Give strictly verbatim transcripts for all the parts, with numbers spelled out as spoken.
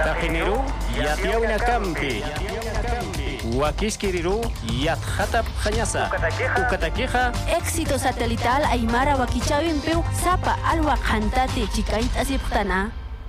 Taqineru yatiawina kampi. Wakiskiriru yathatap khanyasa. Ukatakeja. Éxito satelital Aymara Wakichawin Peu Sapa Alwa Kantate Chikaint Asiptana.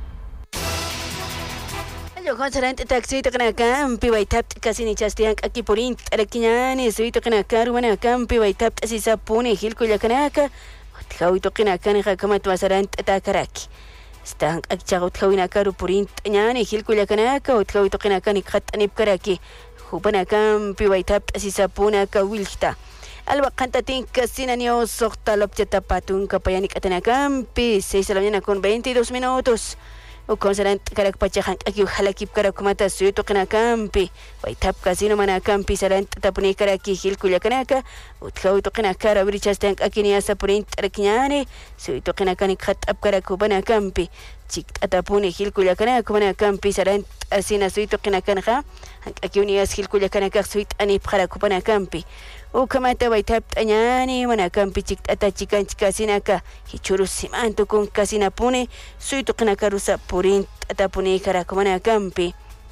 Yo considerante taxi te kana campi vai tap kasi ni chastian aquí por int arakinyani suito kana karwana campi vai tap asi sapune hilko ya kanaka tkawi to kana kana kama twasaran ta karaki stan akchago tkawina karu por int nyani hilko ya kanaka tkawi to kana kana khatani karaki hubana campi vai tap asi sapuna ka wilta alwa kantatin kasina ni osokta lopcheta patun kapayani katana campi seis de la mañana con veintidós minutos. O consideran karak pachahan aki halakip karak mata suito kana kampi vai tap casino mana kampi saran tapuni karaki hilkuya kanaka utkhau to kana kara brichas tank akini asa purin tarkinyane suito kana kani khatap karak bana kampi chik atapuni hilkuya kanaka bana kampi saran asina suito kana kanha akini as hilkuya kanaka suit ani karak bana kampi o kamata vai tap anyani mana kampi chik ata chikan chikasina ka hichuru simanto con kasina pune suito kana karusa purin atapuni karak mana kampi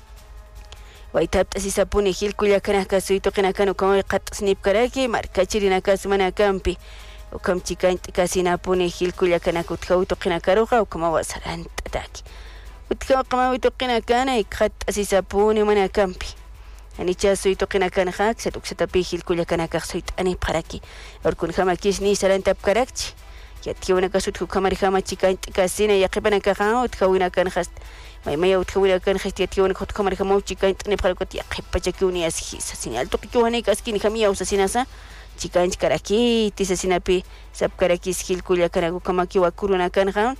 vai tap asisa pune hilkuya kanaka suito kana kanu como qat snip karaki marka chirina kas mana kampi o kam chikan kasina pune hilkuya kanaka utkauto kana karuha o como wasaran ataki utkau kama wito kana kana qat asisa pune mana kampi ani cha suito kana kana hak sa tuk sa tapihil kuya kana ka soit ani paraki or kun khama kisni saran tap karakchi ya tiwana ka sut khamari khama chikan kasina ya khibana ka kha ut khawina kan khast mai mai ut khawina kan khast ya tiwana khot khamari khama chikan ni parakot ya khipa chakuni as hi sa sinal to kiwani kaskini khami au sa sinasa chikan karaki tisa sinapi sab karaki skil kuya kana ko kama kiwa kuruna kan kha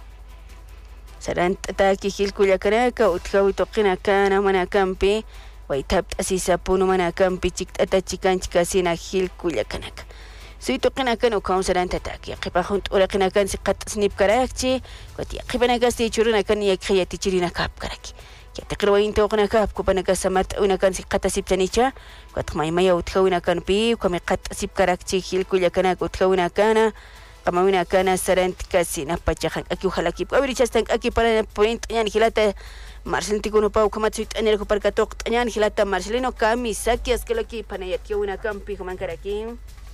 saran ta ki hil kuya kana ka ut khawito qina kana mana kampi vai tap asisa puno mana kampi chik ata chikan chikasina hil kuya kanaka suito kana kanu kaunsaran tataki qipa hunt ora kana kan siqat snip karakchi qati qibana gasti churuna kan yak khiyati chirina kap karaki ya taqriwa into kana kap ko bana kasamat una kan siqata siptanicha qat mai mai utkhawina kan pi ko me qat sip karakchi hil kuya kanaka utkhawina kana kamawina kana sarant kasina pachahan aki halakip awri chastan aki para point yan hilata Marcelino tikuno pau kama tsuit anel ko parkatok tanyan hilata Marcelino kami saki askelaki panayat yuna kampi kaman karaki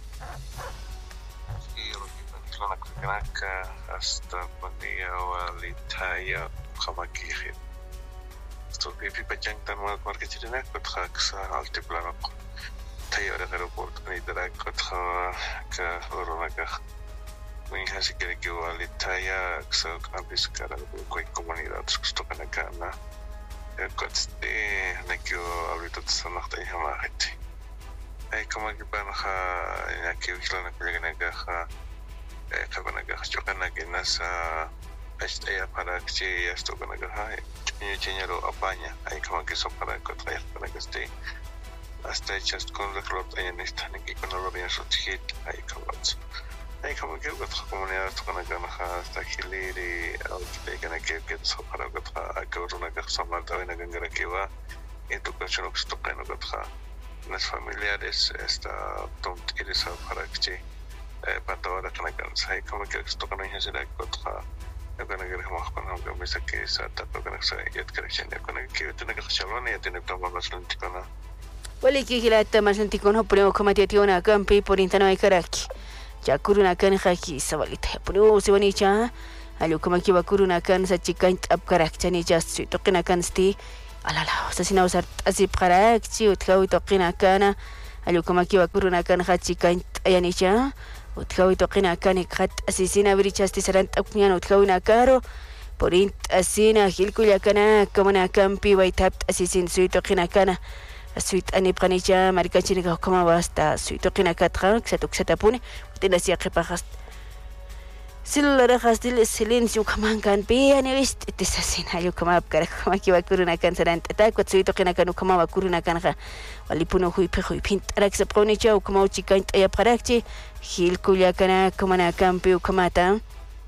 Klana kanaka hasta pandia walitaya khamakih sto pipi pachang tan mal market china kotha ksa altiplano tayo ra aeroport ni dara kotha ka orona Mwen hasi kere que walitaya ksa kampis kara ko comunidad sto kana kana kotste na que ahorita tsanakta ihama hati ay kama que ban ha na que klana kana ga eh kabana ga chokana que nasa esta para que esto kana ga ha ni chenero apaña ay kama que so para que traer para que esté hasta just con la club en esta ni que con lo bien so hit ay kama Ay, como que la comunidad kana kana hasta hiliri au que kana que que so para que que una que sama también que ngara que va educación que esto kana que las familiares esta tom irisa para que eh patawara kana kana sai como que esto kana ya será que kana que más con que me saque esa tapa kana sai ya que kana que tiene que chalona ya tiene toma más lenticona wali ki hilata más lenticona pero como te tiona campi por intano ay karaki ya kuruna kan khaki sawalita puno sewani cha alu kama kiwa kuruna kan sa chikan tap karak chani just to qina kan sti alala sa sina usar asip karak chi utkawi to qina kana alu kama kiwa kuruna kan khachi kan ayani cha utkawi to qina kan khat asisina brichasti saran tapnian utkawi na karo porint asina hilkuya kana kama kampi wai tap asisin suito qina kana suite ani pranicha marika chiniga kama basta suito qina katra ksatuk satapune tenda sia qipaqas sillara khastil silencio kaman kan pe ani wist tesasina yo kama kara kama kiwa kuruna kan saran tata ko suito qina kan kama wa kuruna kan kha walipuno hui pe hui pint raksa pronicha kama chikan ya parakchi hil kulya kana kama na kampi kama ta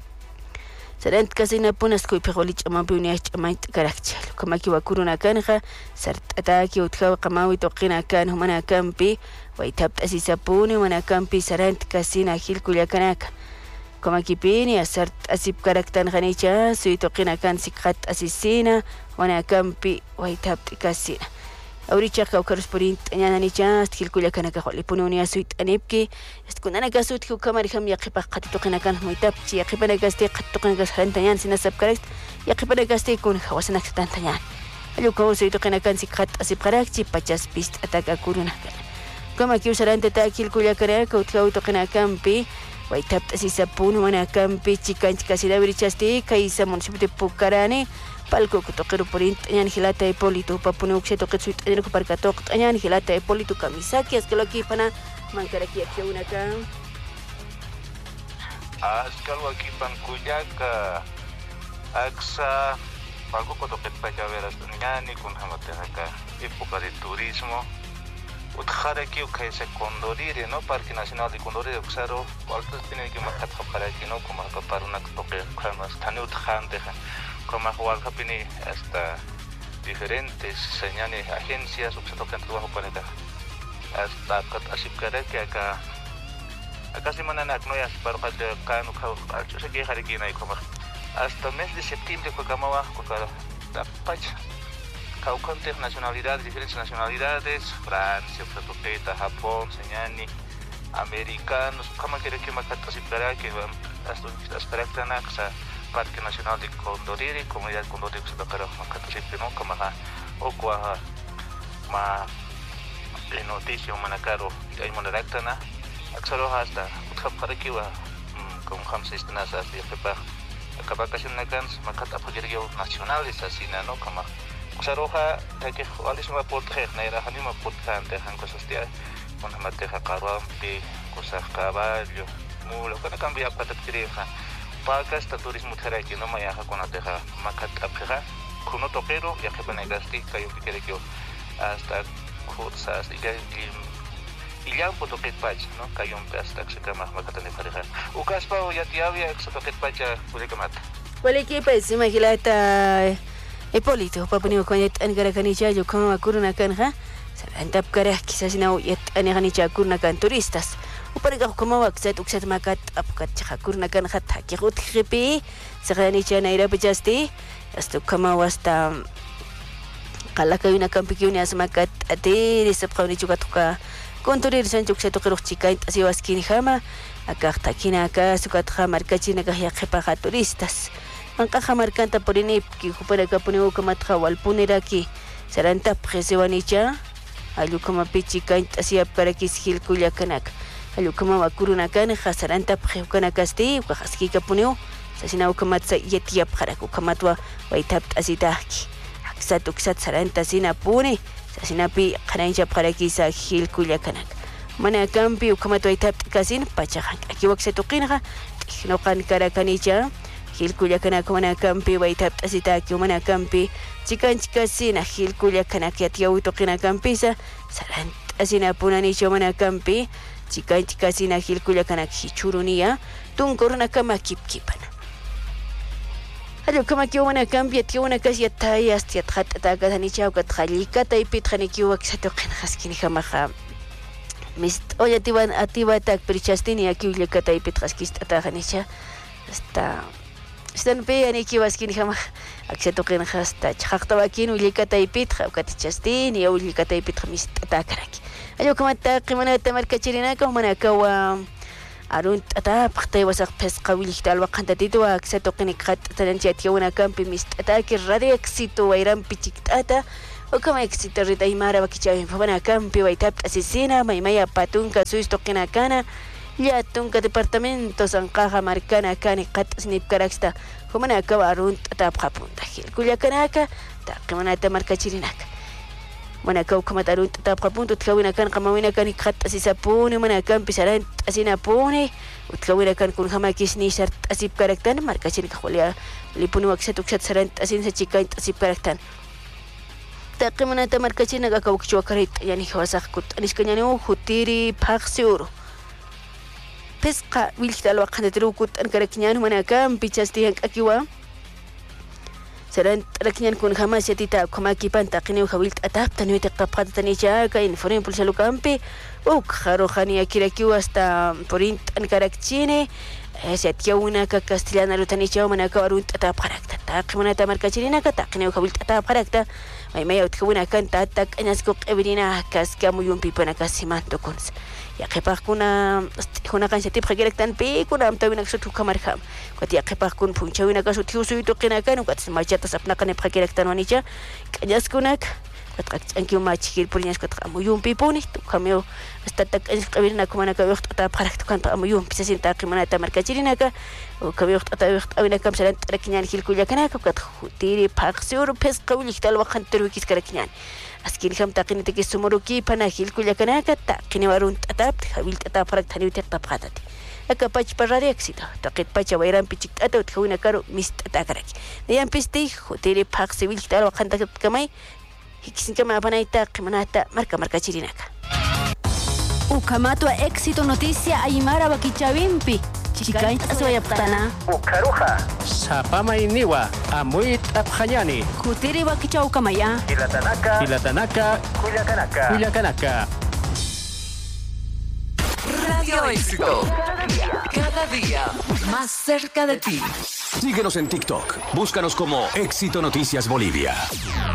Sarant kasina punas ko ipigolich amampuni achamaint karakchal kama kiwa kuruna kanha sart ataki utkaw qamawi toqina kan humana kampi waitab asisapuni humana kampi sarant kasina hilkulia kanaka como kipini asart asip karaktan khanicha suito qina kan sikhat asisina wana kampi waitap tikasina Ahorita que ocaros por intñana ni chast kilkuya kana ka holi pununia suit anipki eskunana ka suit ku kamar ham yaqipa qatito qina kan muitap chi yaqipa gasti qatito qina gas hantayan sina subcorrect yaqipa gasti kun hawasana tantayan alu ko suito qina kan sikhat asip qarak chi pachas pist ataka kuruna kan kama ki usarante ta kilkuya kana ka utqauto qina kampi waitap asisapun wana kampi chikan chikasida birichasti kaisa municipio de Pucarane palco que toquero por intañan gilata de polito papune uxe toque suit en ko parka tok tañan gilata de polito kamisaki es que lo aquí pana mancara aquí aquí una acá askal aquí pan kuyaka aksa palco que toque paja veras tañani con hamate acá época de turismo utkhara aquí o kaisa Condorire no Parque Nacional de Condorire uxaro altos tiene que marcar para aquí no como para una toque kamas tani utkhan deja como jugar capini hasta diferentes señales agencias o que se tocan trabajo para acá hasta así que acá acá se mandan a no ya para que acá no yo sé que hay aquí no hay como hasta mes de septiembre que acá va con la pacha caucante nacionalidades diferentes nacionalidades Francia Portuguesa Japón señani americanos como quiere que más así para que hasta hasta que Parque Nacional de Condorire, Comunidad Condorire que se tocará macatosipe no como ha o cua ma en noticia manacaro hay monaractana axaro hasta para que va con hamsis nasas de pepa acabacación nakans macata proyecto nacional es así no como axaro ha que alis ma portrer na era hanima portante han cosas tía con mateja carampi cosas caballo mulo que cambia para tireja Paga esta turismo terrestre no me deja con la teja macatapera, con otro pero ya que van a gastar que yo quiero que hasta cosas y ya y ya un poco que pach no que yo un hasta que se cama macatane pareja. O caspa ya te había que se toque pacha puede que mata. Puede que pues imagínate Hipólito papuniu con yet angara kanicha yo como akuruna kanja sarantap kara quizás no yet aniganicha kurna kan turistas. Uparga como waxet uxet makat apkat chakurna kan khat ki gut khipi sagani chana ira bajasti esto como hasta qala ka una kampi ki una smakat ate resapqawni chukatuka konturir san chukse to qirux chikay asi waskini khama akaqta kina ka sukat khamar kachina ka yaqipa turistas manqa khamar kanta porini ki kupara ka puniu kamat khawal punira ki saranta presewanicha alu kama pichi kay asi apkara ki skil kulya kanak alu kama wakuruna kan khasaranta phukana kasti khaski ka puneu sasina ukamat sa yetiap kharaku kamatwa waitap asitaki aksat uksat saranta sina pune sasina pi khanaincha pharaki sa khil kulya kanak mana kampi ukamat waitap kasin pachahan aki wakse tuqinha no kan karakanicha khil kulya kanak mana kampi waitap asitaki mana kampi chikan chikasina khil kulya kanak yatiya utuqina kampisa saranta asina punani chomana kampi chica chica sin agil cuya canak hichurunia tuncorna cama kip kipana allo kama que una cambia tío una casi atay hasta trata de ni chao que tralika tai pitrani que wa que se toquen haskin jamaja mis oye tiban ativa tak prichastini aquí le katai pitraskista taganicha hasta están pe ani que waskin jamaja que toquen hasta chaqtabakin uli katai pitra katichastini uli katai pitra mis takaraki ayo kamata qimana tamarkachirina kamana kawa arun ata paqtay wasaq pes qawilixtal waqanta titwa ksatoqini qat talanchati una campi mis ataki radio exito wairan pichiktata o kama exito rita imara bakichawi fabana campi waitap asisina maimaya patunka suistoqina kana ya tunka departamento sanqaja marcana kani qat snip karaksta kamana kawa arun ata paqapunta hil kullakanaka ta qimana tamarkachirinaka mana kau kamat arun tetap kapun tut kawin akan kamawin akan ikat asisapun mana akan pisaran asinapune ut kawin akan kun hamakis ni sart asip karaktan marka chin khulia lipun waksat uksat saran asin sa chikai asip karaktan taqimana ta marka chin naga kau kchwa karit yani khawasaq kut anis kanyani hutiri phaxur pesqa wiltal waqanda tru kut an karaknyanu mana akan pichasti akiwa serán trakiñan kun jamás yatita kumaki panta qineu hawil atapta no te tapata tanicha ka in foren pulsa lukampi o kharo khani akirakiu hasta porin tan karakchine ese atia una ka castellana lutanicha mana ka arun tata parakta ta qimana ta markachirina ka ta qineu hawil tata parakta ay may ut kuna kan ta ta kanas ko qebrina kaska muyun pipana kasimanto kuns ya qepaq kuna huna kan setip khagirek tan pe kuna am tawina ksu kamar kham kwati ya qepaq kun punchawina ka su thiusu itu qina kan kwat smachata sapna kan khagirek tan wanicha kajas kunak kwat anki ma chikil pulinas kwat muyun pipuni tu kameo hasta ta qebrina kuma na ka waqt ta parak kan ta muyun pisasin ta qimana ta markachirina ka o ka waqt ta waqt awina kam salan trakinyan hilkuya kana ka kwat tiri paqsur pes qawli tal waqan terwikis karakinyan askin kham taqini tiki sumuruki panahil kuya kana ka taqini warun tatap habil tatap farak thani te tapqatati aka pach parari éxito taqit pacha wairan pichik ata uthawina karo mis tatakaraki yan pisti hoteli paq civil tal waqan takat kamay hikisin kama panaita qimanata marca marca chirinaka ukamato éxito noticia aymara bakichavimpi chikain aswayaptana Ukaruja. Sapama iniwa. Amuit apjanyani. kutiri bakichau kamaya Ilatanaka. Ilatanaka. Cuyacanaka. Cuyacanaka. Radio Éxito. Cada día más cerca de ti. Síguenos en TikTok. Búscanos como Éxito Noticias Bolivia.